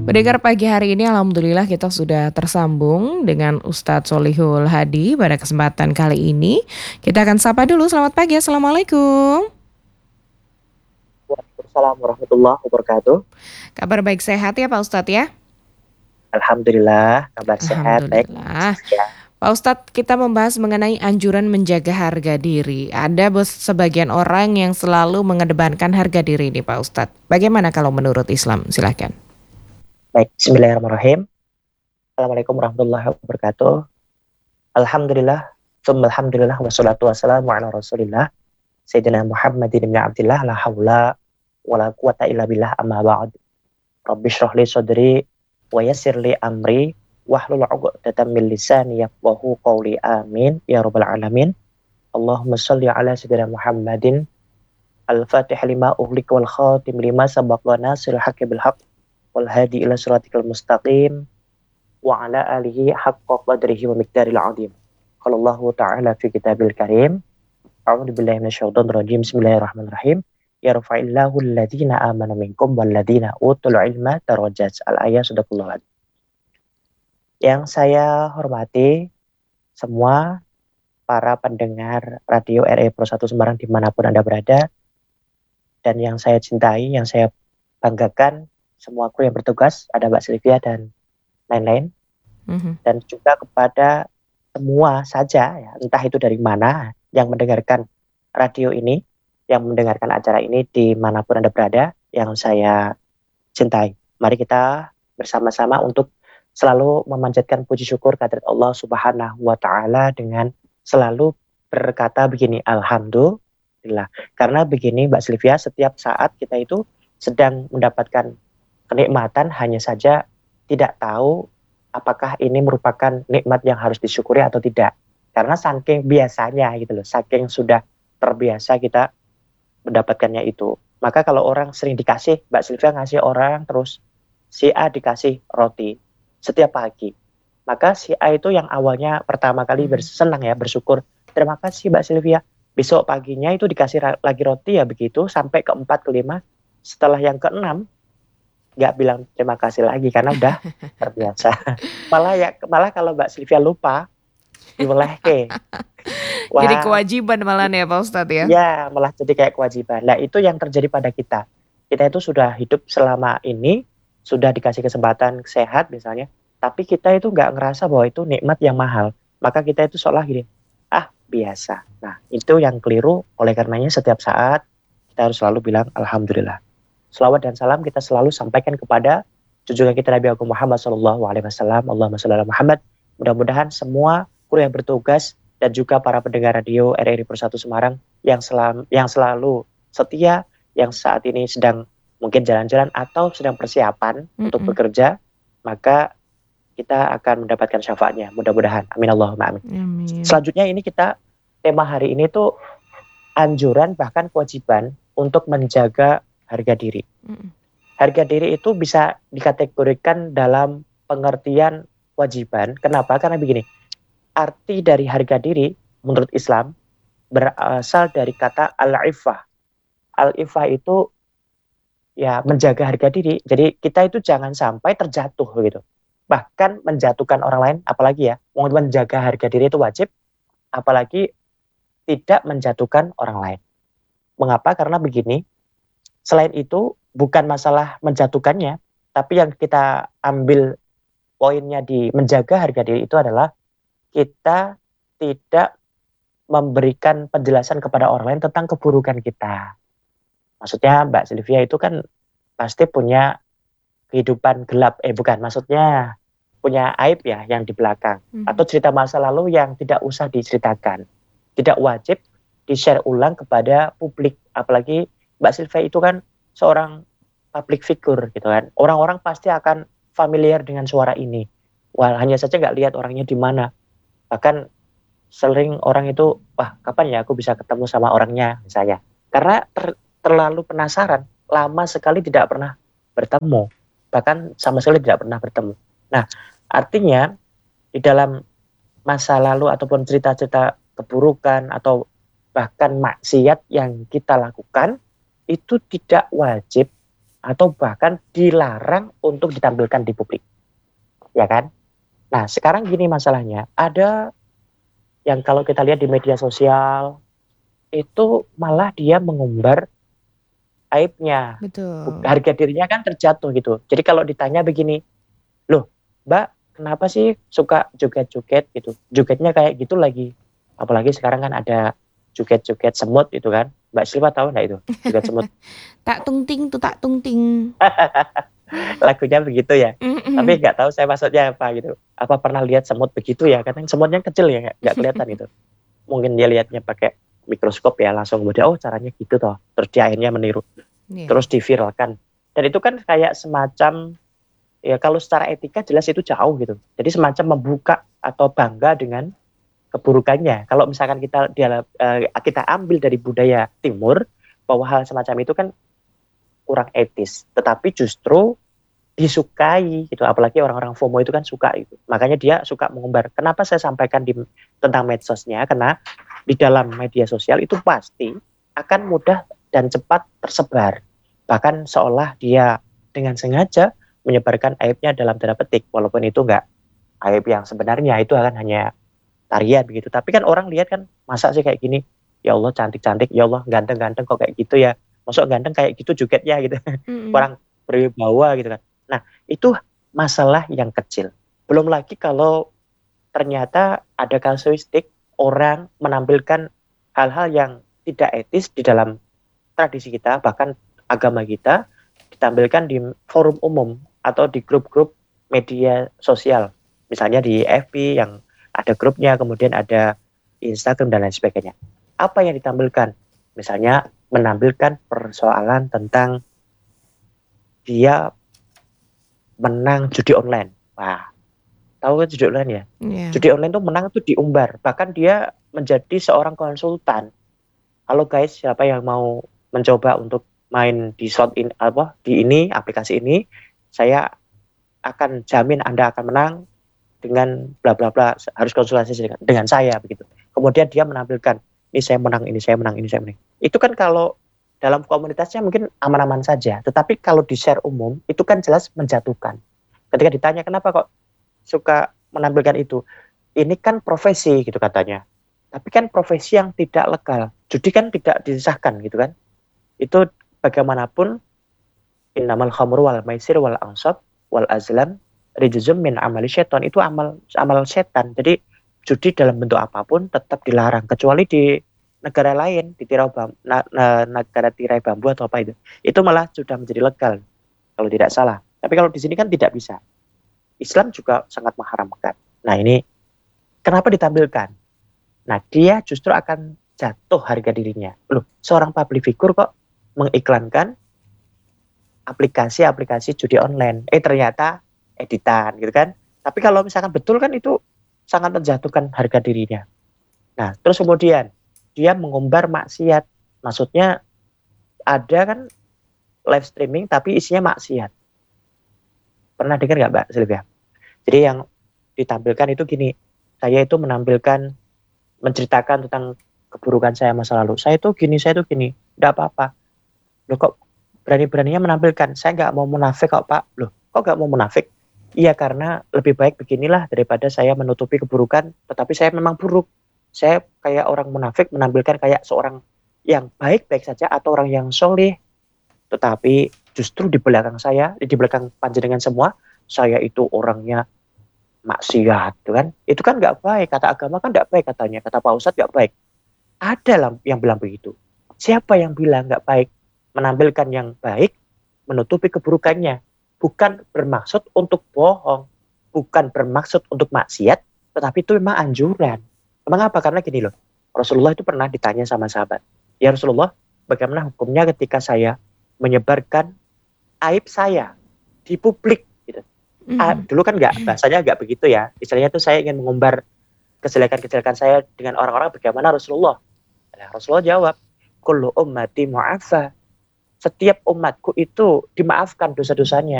Pendengar pagi hari ini alhamdulillah kita sudah tersambung dengan Ustadz Solihul Hadi pada kesempatan kali ini. Kita akan sapa dulu, selamat pagi, Assalamualaikum. Waalaikumsalam warahmatullahi wabarakatuh. Kabar baik sehat ya Pak Ustadz ya? Alhamdulillah, kabar sehat, baik. Alhamdulillah. Ya, Pak Ustadz, kita membahas mengenai anjuran menjaga harga diri. Ada sebagian orang yang selalu mengedepankan harga diri nih Pak Ustadz. Bagaimana kalau menurut Islam? Silahkan. baik. Bismillahirrahmanirrahim. Assalamualaikum warahmatullahi wabarakatuh. Alhamdulillah, tsumma alhamdulillah, wassalatu wassalamu ala rasulillah, Sayyidina Muhammadin ibn Abdillah, la hawla wa la quwata illa billah, amma ba'd. Rabbi shrah li sadri, wa yassir li amri, wahlul 'uqdatam min lisani yafqahu qawli, amin, ya rabbal alamin. Allahumma shalli ala Sayyidina Muhammadin, al-fatih lima ughliq wal khatim lima sabaq wa nasiril haqqi bil haqq wal hadi ila siratikal mustaqim wa ala alihi haqqa qadrihi wa miqdaril azim. Qala Allah ta'ala fi kitabil karim, a'udzu billahi minasyaitonir rajim. Bismillahirrahmanirrahim. Yarfa'illahu alladhina amanu minkum walladhina utul ilma darajat. Al-ayat sadaqallahu. Yang saya hormati semua para pendengar radio RRI Pro 1 Semarang dimanapun Anda berada, dan yang saya cintai, yang saya banggakan, semua kru yang bertugas, ada Mbak Sylvia dan lain-lain, dan juga kepada semua saja, ya, entah itu dari mana yang mendengarkan radio ini, yang mendengarkan acara ini dimanapun Anda berada, yang saya cintai. Mari kita bersama-sama untuk selalu memanjatkan puji syukur kehadirat Allah Subhanahu wa Ta'ala dengan selalu berkata begini, alhamdulillah. Karena begini Mbak Sylvia, setiap saat kita itu sedang mendapatkan kenikmatan, hanya saja tidak tahu apakah ini merupakan nikmat yang harus disyukuri atau tidak. Karena saking biasanya gitu loh, saking sudah terbiasa kita mendapatkannya itu. Maka kalau orang sering dikasih, Mbak Sylvia ngasih orang terus, si A dikasih roti setiap pagi. Maka si A itu yang awalnya pertama kali bersenang ya, bersyukur. Terima kasih Mbak Sylvia. Besok paginya itu dikasih lagi roti ya begitu, sampai ke-4, ke-5. Setelah yang ke-6, nggak bilang terima kasih lagi karena udah terbiasa. Malah kalau Mbak Sylvia lupa, diwelehke. Jadi Wah, kewajiban malah ya Pak Ustadz ya? ya malah jadi kayak kewajiban. Nah itu yang terjadi pada kita. Kita itu sudah hidup selama ini, sudah dikasih kesempatan sehat misalnya, tapi kita itu nggak ngerasa bahwa itu nikmat yang mahal. Maka kita itu seolah gini, biasa. Nah itu yang keliru, oleh karenanya setiap saat kita harus selalu bilang alhamdulillah. Selawat dan salam kita selalu sampaikan kepada junjungan kita Nabi Agung Muhammad SAW. Allahumma sholli ala Muhammad. Mudah-mudahan semua kru yang bertugas dan juga para pendengar radio RRI Pro 1 Semarang yang selalu setia, yang saat ini sedang mungkin jalan-jalan atau sedang persiapan untuk bekerja, maka kita akan mendapatkan syafaatnya. Mudah-mudahan. Amin Allahumma amin. Amin. Selanjutnya ini tema hari ini tuh anjuran bahkan kewajiban untuk menjaga harga diri. Harga diri itu bisa dikategorikan dalam pengertian kewajiban. Kenapa? Karena begini, arti dari harga diri menurut Islam berasal dari kata al-iffah. Al-iffah itu ya menjaga harga diri. Jadi kita itu jangan sampai terjatuh gitu. Bahkan menjatuhkan orang lain, apalagi ya, menjaga harga diri itu wajib, apalagi tidak menjatuhkan orang lain. Mengapa? Karena begini, selain itu bukan masalah menjatuhkannya, tapi yang kita ambil poinnya di menjaga harga diri itu adalah kita tidak memberikan penjelasan kepada orang lain tentang keburukan kita. Maksudnya Mbak Sylvia itu kan pasti punya kehidupan gelap, maksudnya punya aib ya yang di belakang, atau cerita masa lalu yang tidak usah diceritakan, tidak wajib di-share ulang kepada publik. Apalagi Mbak Sylvia itu kan seorang public figure gitu kan, orang-orang pasti akan familiar dengan suara ini. Wah, hanya saja nggak lihat orangnya di mana. Bahkan sering orang itu, wah kapan ya aku bisa ketemu sama orangnya misalnya, karena terlalu penasaran, lama sekali tidak pernah bertemu, bahkan sama sekali tidak pernah bertemu. Nah artinya di dalam masa lalu ataupun cerita-cerita keburukan atau bahkan maksiat yang kita lakukan itu tidak wajib atau bahkan dilarang untuk ditampilkan di publik, ya kan? Nah, sekarang gini masalahnya, ada yang kalau kita lihat di media sosial itu malah dia mengumbar aibnya, Betul. harga dirinya kan terjatuh gitu. Jadi kalau ditanya begini, loh Mbak kenapa sih suka joget-joget gitu, jogetnya kayak gitu lagi, apalagi sekarang kan ada joget-joget semut itu kan, Mbak Silva tahu nggak itu joget semut? Tak tung ting tuh tak tung ting. Lagunya begitu ya, tapi Mm-mm. nggak tahu saya maksudnya apa gitu, apa pernah lihat semut begitu ya, kadang semutnya kecil ya nggak kelihatan itu, mungkin dia lihatnya pakai mikroskop ya langsung kemudian oh caranya gitu toh, terus dia akhirnya meniru, Iya. terus diviralkan, dan itu kan kayak semacam, ya kalau secara etika jelas itu jauh gitu, jadi semacam membuka atau bangga dengan keburukannya. Kalau misalkan kita ambil dari budaya timur bahwa hal semacam itu kan kurang etis, tetapi justru disukai gitu, apalagi orang-orang FOMO itu kan suka itu, makanya dia suka mengumbar. Kenapa saya sampaikan tentang medsosnya, karena di dalam media sosial itu pasti akan mudah dan cepat tersebar, bahkan seolah dia dengan sengaja menyebarkan aibnya dalam tanda petik, walaupun itu enggak aib yang sebenarnya, itu akan hanya tarian begitu, tapi kan orang lihat kan masa sih kayak gini, ya Allah cantik-cantik, ya Allah ganteng-ganteng kok kayak gitu ya, masuk ganteng kayak gitu jogetnya gitu, Mm-mm. kurang berwibawa gitu kan. Nah itu masalah yang kecil, belum lagi kalau ternyata ada kasuistik orang menampilkan hal-hal yang tidak etis di dalam tradisi kita, bahkan agama kita, ditampilkan di forum umum atau di grup-grup media sosial, misalnya di FB yang ada grupnya, kemudian ada Instagram dan lain sebagainya. Apa yang ditampilkan? Misalnya menampilkan persoalan tentang dia menang judi online. Wah, tahu kan judi online ya? Iya. Judi online tuh menang tuh diumbar, bahkan dia menjadi seorang konsultan. Halo guys, siapa yang mau mencoba untuk main di slot ini, apa di ini aplikasi ini, saya akan jamin Anda akan menang dengan bla bla bla, harus konsultasi dengan saya begitu. Kemudian dia menampilkan ini saya menang, ini saya menang, ini saya menang. Itu kan kalau dalam komunitasnya mungkin aman-aman saja, tetapi kalau di share umum itu kan jelas menjatuhkan. Ketika ditanya kenapa kok suka menampilkan itu, ini kan profesi gitu katanya. Tapi kan profesi yang tidak legal. Judi kan tidak disahkan gitu kan. Itu bagaimanapun innamal khamru wal maisir wal ansab wal azlam rijzum min amali syaitan, itu amal setan. Jadi judi dalam bentuk apapun tetap dilarang, kecuali di negara lain, di negara tirai bambu atau apa itu. Itu malah sudah menjadi legal kalau tidak salah. Tapi kalau di sini kan tidak bisa. Islam juga sangat mengharamkan. Nah, ini kenapa ditampilkan? Nah, dia justru akan jatuh harga dirinya. Loh, seorang public figure kok mengiklankan aplikasi-aplikasi judi online. Ternyata editan gitu kan. Tapi kalau misalkan betul kan itu sangat menjatuhkan harga dirinya. Nah, terus kemudian dia mengumbar maksiat. Maksudnya ada kan live streaming tapi isinya maksiat. Pernah dengar nggak Mbak Sylvia? Jadi yang ditampilkan itu gini, saya itu menceritakan tentang keburukan saya masa lalu. Saya itu gini, enggak apa-apa. Loh kok berani-beraninya menampilkan, saya nggak mau munafik kok Pak. Loh kok nggak mau munafik? Iya karena lebih baik beginilah daripada saya menutupi keburukan, tetapi saya memang buruk. Saya kayak orang munafik menampilkan kayak seorang yang baik-baik saja atau orang yang soleh, tetapi justru di belakang saya, di belakang panjenengan semua, saya itu orangnya maksiat, gitu kan? Itu kan nggak baik, kata agama kan nggak baik katanya, kata Pak Ustadz nggak baik. Ada lah yang bilang begitu. Siapa yang bilang nggak baik? Menampilkan yang baik, menutupi keburukannya. Bukan bermaksud untuk bohong, bukan bermaksud untuk maksiat, tetapi itu memang anjuran. Memang apa? Karena gini loh, Rasulullah itu pernah ditanya sama sahabat, ya Rasulullah, bagaimana hukumnya ketika saya menyebarkan aib saya di publik? Gitu. Mhm. Dulu kan bahasanya nggak begitu ya. Istilahnya tuh saya ingin mengumbar kejelekan-kejelekan saya dengan orang-orang, bagaimana Rasulullah? Nah, Rasulullah jawab, kullu ummati mu'afa. Setiap umatku itu dimaafkan dosa-dosanya.